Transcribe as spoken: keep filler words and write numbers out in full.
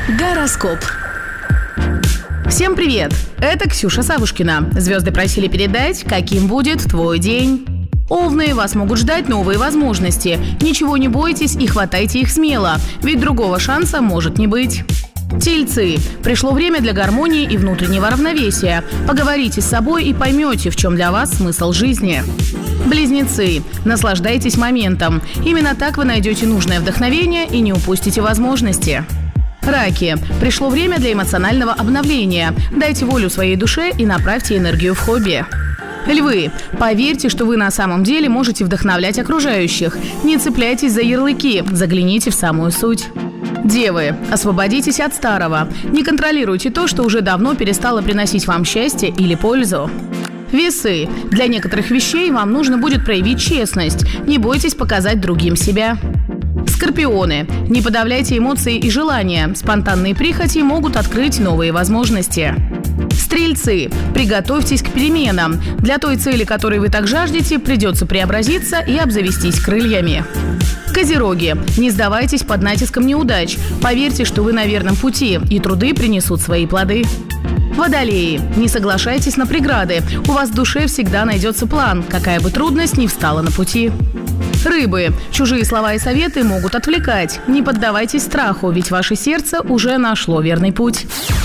Гороскоп. Всем привет! Это Ксюша Савушкина. Звезды просили передать, каким будет твой день. Овны, вас могут ждать новые возможности. Ничего не бойтесь и хватайте их смело, ведь другого шанса может не быть. Тельцы. Пришло время для гармонии и внутреннего равновесия. Поговорите с собой и поймете, в чем для вас смысл жизни. Близнецы. Наслаждайтесь моментом. Именно так вы найдете нужное вдохновение и не упустите возможности. Раки. Пришло время для эмоционального обновления. Дайте волю своей душе и направьте энергию в хобби. Львы. Поверьте, что вы на самом деле можете вдохновлять окружающих. Не цепляйтесь за ярлыки, загляните в самую суть. Девы. Освободитесь от старого. Не контролируйте то, что уже давно перестало приносить вам счастье или пользу. Весы. Для некоторых вещей вам нужно будет проявить честность. Не бойтесь показать другим себя. Скорпионы. Не подавляйте эмоции и желания. Спонтанные прихоти могут открыть новые возможности. Стрельцы. Приготовьтесь к переменам. Для той цели, которой вы так жаждете, придется преобразиться и обзавестись крыльями. Козероги. Не сдавайтесь под натиском неудач. Поверьте, что вы на верном пути, и труды принесут свои плоды. Водолеи. Не соглашайтесь на преграды. У вас в душе всегда найдется план, какая бы трудность ни встала на пути. Рыбы. Чужие слова и советы могут отвлекать. Не поддавайтесь страху, ведь ваше сердце уже нашло верный путь.